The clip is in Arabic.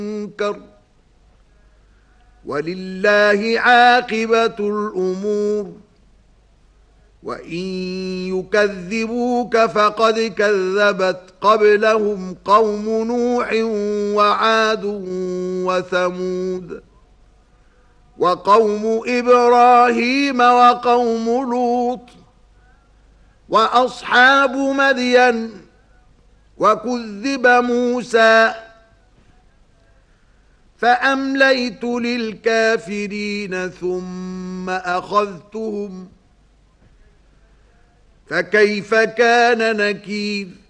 منكر ولله عاقبة الأمور وإن يكذبوك فقد كذبت قبلهم قوم نوح وعاد وثمود وقوم إبراهيم وقوم لوط وأصحاب مدين وكذب موسى فأمليت للكافرين ثم أخذتهم فكيف كان نكير.